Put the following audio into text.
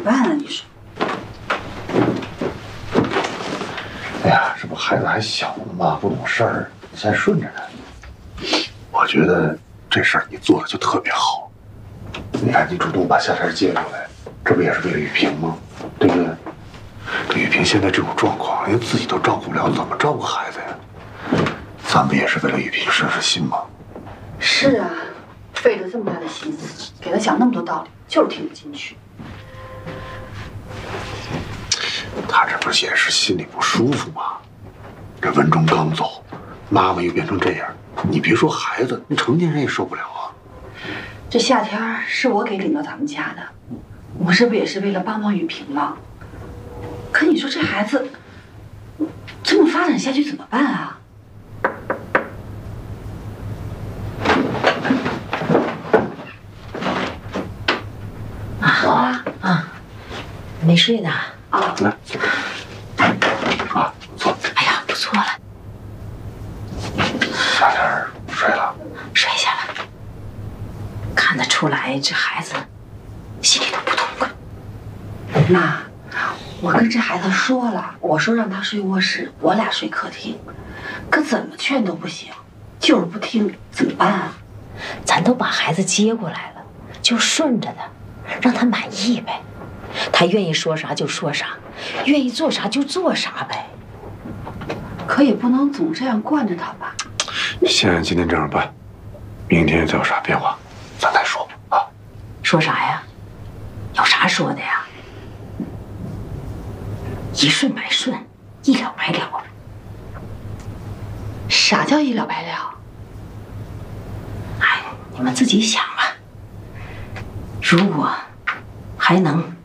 办啊？你说？ 哎呀，这不孩子还小呢嘛，不懂事儿，先顺着他。我觉得这事儿你做的就特别好。你看，你主动把夏天接过来，这不也是为了雨萍吗？对不对？这雨萍现在这种状况，连自己都照顾不了，怎么照顾孩子呀？咱们也是为了雨萍省省心嘛。 是啊，费了这么大的心思，给他讲那么多道理，就是听不进去。 他这不是也是心里不舒服吗？这文忠刚走，妈妈又变成这样，你别说孩子，你成年人也受不了啊。 这夏天是我给领到咱们家的，我这不也是为了帮帮雨萍吗？可你说这孩子这么发展下去怎么办啊？ 啊，没睡呢。 啊， 来，坐。 哎呀，不错了， 夏天睡了， 睡下了。看得出来，这孩子心里头不痛快。 妈，我跟这孩子说了，我说让他睡卧室，我俩睡客厅，可怎么劝都不行，就是不听，怎么办啊？ 咱都把孩子接过来了，就顺着他，让他满意呗。他愿意说啥就说啥，愿意做啥就做啥呗。 可也不能总这样惯着他吧？ 先今天这样办，明天再有啥变化，咱再说啊。 说啥呀？有啥说的呀？一顺百顺，一了百了。 啥叫一了百了？ 哎，你们自己想吧。如果还能